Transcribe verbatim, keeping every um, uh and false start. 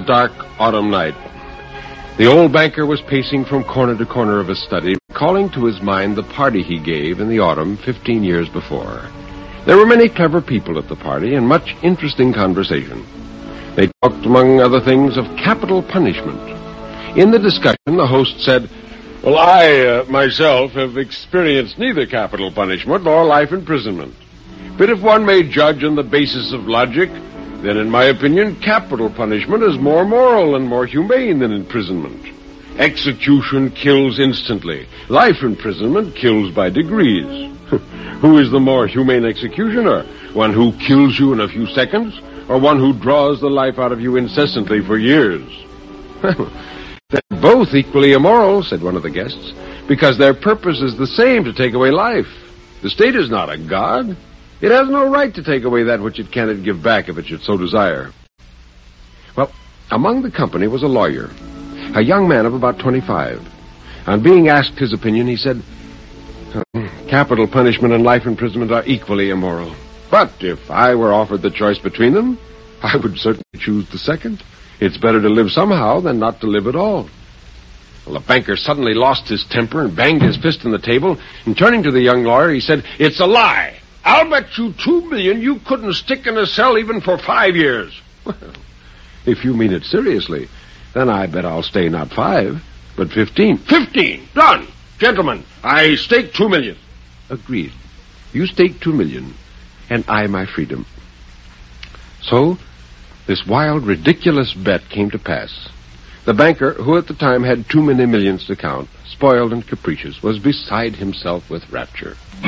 dark autumn night. The old banker was pacing from corner to corner of his study, calling to his mind the party he gave in the autumn fifteen years before. There were many clever people at the party and much interesting conversation. They talked, among other things, of capital punishment. In the discussion, the host said, "Well, I, uh, myself, have experienced neither capital punishment nor life imprisonment. But if one may judge on the basis of logic, then, in my opinion, capital punishment is more moral and more humane than imprisonment. Execution kills instantly. Life imprisonment kills by degrees. Who is the more humane executioner? One who kills you in a few seconds, or one who draws the life out of you incessantly for years?" "They're both equally immoral," said one of the guests, "because their purpose is the same, to take away life. The state is not a god. It has no right to take away that which it cannot give back if it should so desire." Well, among the company was a lawyer, a young man of about twenty-five. On being asked his opinion, he said, "Capital punishment and life imprisonment are equally immoral. But if I were offered the choice between them, I would certainly choose the second. It's better to live somehow than not to live at all." Well, the banker suddenly lost his temper and banged his fist on the table, and turning to the young lawyer, he said, "It's a lie. I'll bet you two million you couldn't stick in a cell even for five years." "Well, if you mean it seriously, then I bet I'll stay not five, but fifteen." "Fifteen! Done! Gentlemen, I stake two million." "Agreed. You stake two million, and I my freedom." So, this wild, ridiculous bet came to pass. The banker, who at the time had too many millions to count, spoiled and capricious, was beside himself with rapture.